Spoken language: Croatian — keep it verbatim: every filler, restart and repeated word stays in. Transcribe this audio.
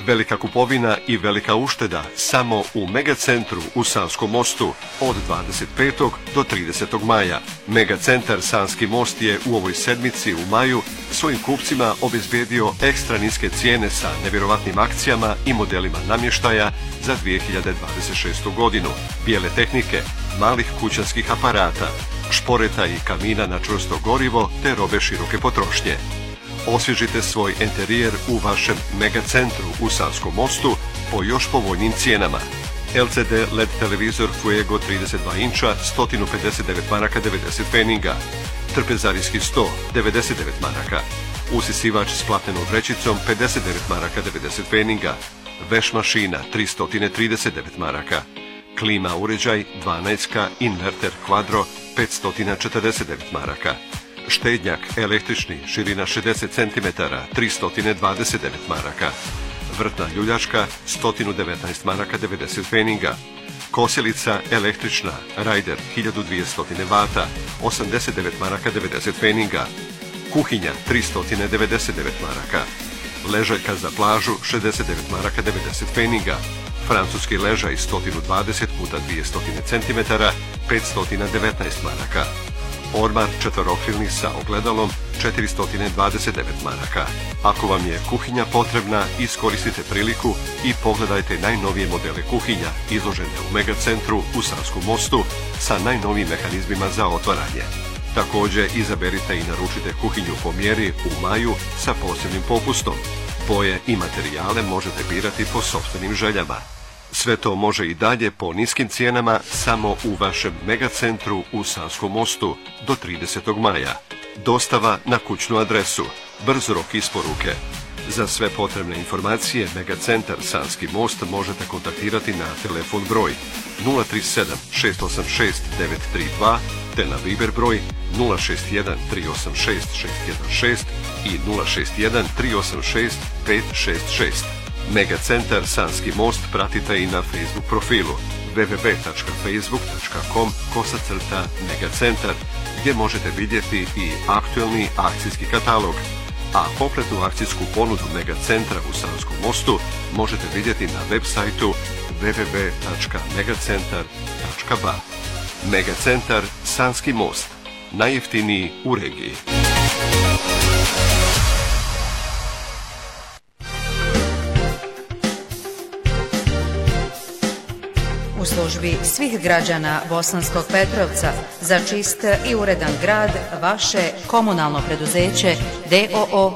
Velika kupovina i velika ušteda samo u Megacentru u Sanskom mostu od dvadeset petog do tridesetog maja. Megacentar Sanski most je u ovoj sedmici u maju svojim kupcima obezbedio ekstra niske cijene sa nevjerovatnim akcijama i modelima namještaja za dvije hiljade dvadeset šestu godinu, bijele tehnike, malih kućanskih aparata, šporeta i kamina na čvrsto gorivo te robe široke potrošnje. Osvježite svoj interijer u vašem Megacentru u Sanskom mostu po još povoljnim cijenama. L C D L E D televizor Fuego trideset dva inča sto pedeset devet maraka devedeset pfeniga, trpezarijski sto devedeset devet maraka, usisivač s platnenom vrećicom pedeset devet maraka devedeset pfeniga, veš mašina tristo trideset devet maraka, klima uređaj dvanaest K inverter Quadro petsto četrdeset devet maraka, štednjak električni širina šezdeset centimetara tristo dvadeset devet maraka, vrtna ljuljačka sto devetnaest maraka devedeset pfeniga, kosilica električna Raider hiljadu dvjesto vata osamdeset devet maraka devedeset pfeniga, kuhinja tristo devedeset devet maraka, ležaljka za plažu šezdeset devet maraka devedeset pfeniga, francuski ležaj sto dvadeset puta dvjesto centimetara petsto devetnaest maraka, ormar četverokrilni sa ogledalom četiristo dvadeset devet maraka. Ako vam je kuhinja potrebna, iskoristite priliku i pogledajte najnovije modele kuhinja izložene u Megacentru u Sanskom mostu sa najnovijim mehanizmima za otvaranje. Također izaberite i naručite kuhinju po mjeri u maju sa posebnim popustom. Boje i materijale možete birati po sopstvenim željama. Sve to može i dalje po niskim cijenama samo u vašem Megacentru u Sanskom mostu do tridesetog maja. Dostava na kućnu adresu, brz rok isporuke. Za sve potrebne informacije Megacentar Sanski most možete kontaktirati na telefon broj nula tri sedam šest osam šest devet tri dva te na Viber broj nula šest jedan tri osam šest šest jedan šest i nula šest jedan tri osam šest pet šest šest. Megacentar Sanski most pratite i na Facebook profilu w w w tačka facebook tačka com kosacrta Megacentar gdje možete vidjeti i aktualni akcijski katalog, a kompletnu akcijsku ponudu Megacentra u Sanskom mostu možete vidjeti na web sajtu w w w tačka megacentar tačka b a. Megacentar Sanski most, najjeftiniji u regiji. U službi svih građana Bosanskog Petrovca za čist i uredan grad vaše komunalno preduzeće D O O